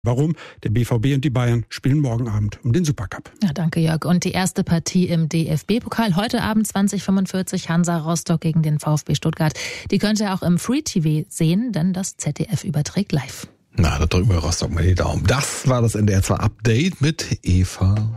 Warum? Der BVB und die Bayern spielen morgen Abend um den Supercup. Ja, danke Jörg. Und die erste Partie im DFB-Pokal heute Abend 20:45 Hansa Rostock gegen den VfB Stuttgart. Die könnt ihr auch im Free TV sehen, denn das ZDF überträgt live. Na, da drücken wir Rostock mal die Daumen. Das war das NDR 2 Update mit Eva.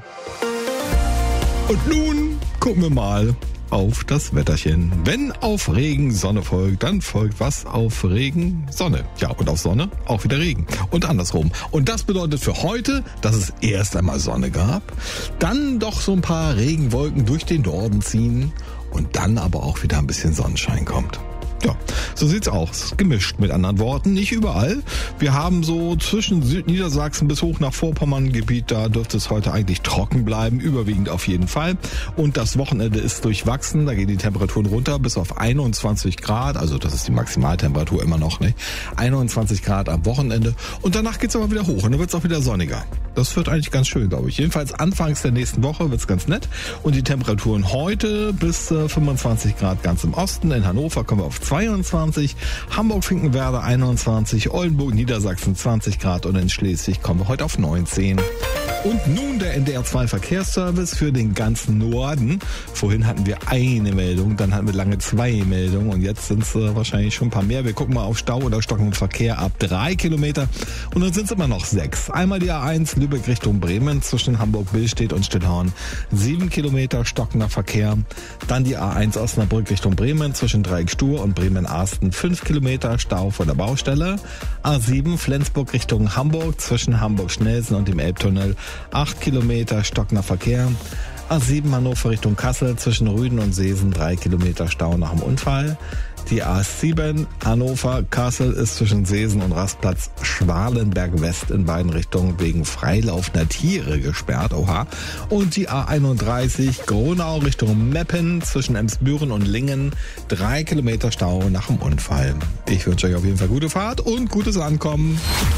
Und nun gucken wir mal auf das Wetterchen. Wenn auf Regen Sonne folgt, dann folgt was auf Regen Sonne. Ja, und auf Sonne auch wieder Regen. Und andersrum. Und das bedeutet für heute, dass es erst einmal Sonne gab, dann doch so ein paar Regenwolken durch den Norden ziehen und dann aber auch wieder ein bisschen Sonnenschein kommt. Ja, so sieht's aus. Gemischt mit anderen Worten, nicht überall. Wir haben so zwischen Südniedersachsen bis hoch nach Vorpommern Gebiet, da dürfte es heute eigentlich trocken bleiben, überwiegend auf jeden Fall. Und das Wochenende ist durchwachsen, da gehen die Temperaturen runter bis auf 21 Grad, also das ist die Maximaltemperatur immer noch, ne? 21 Grad am Wochenende und danach geht's aber wieder hoch und dann wird's auch wieder sonniger. Das wird eigentlich ganz schön, glaube ich. Jedenfalls anfangs der nächsten Woche wird's ganz nett und die Temperaturen heute bis 25 Grad ganz im Osten, in Hannover kommen wir auf 22, Hamburg-Finkenwerder 21, Oldenburg, Niedersachsen 20 Grad und in Schleswig kommen wir heute auf 19. Und nun der NDR 2 Verkehrsservice für den ganzen Norden. Vorhin hatten wir eine Meldung, dann hatten wir lange 2 Meldungen und jetzt sind es wahrscheinlich schon ein paar mehr. Wir gucken mal auf Stau oder stockenden Verkehr ab 3 Kilometer und dann sind es immer noch 6. Einmal die A1 Lübeck Richtung Bremen zwischen Hamburg-Billstedt und Stillhorn 7 Kilometer stockender Verkehr. Dann die A1 Osnabrück Richtung Bremen zwischen Dreieck-Stur und Bremen-Arsten 5 Kilometer Stau vor der Baustelle. A7 Flensburg Richtung Hamburg zwischen Hamburg-Schnelsen und dem Elbtunnel 8 Kilometer stockender Verkehr. A7 Hannover Richtung Kassel zwischen Rüden und Seesen 3 Kilometer Stau nach dem Unfall. Die A7 Hannover-Kassel ist zwischen Seesen und Rastplatz Schwalenberg West in beiden Richtungen wegen freilaufender Tiere gesperrt. Oha. Und die A31 Gronau Richtung Meppen zwischen Emsbüren und Lingen 3 Kilometer Stau nach dem Unfall. Ich wünsche euch auf jeden Fall gute Fahrt und gutes Ankommen.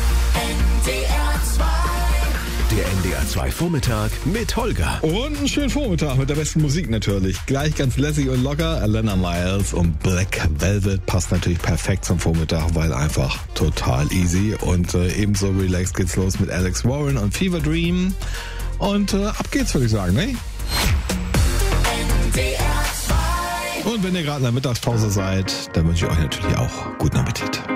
Der NDR 2 Vormittag mit Holger. Und einen schönen Vormittag mit der besten Musik natürlich. Gleich ganz lässig und locker. Alana Miles und Black Velvet passt natürlich perfekt zum Vormittag, weil einfach total easy. Und ebenso relaxed geht's los mit Alex Warren und Fever Dream. Und ab geht's, würde ich sagen, ne? Und wenn ihr gerade in der Mittagspause seid, dann wünsche ich euch natürlich auch guten Appetit.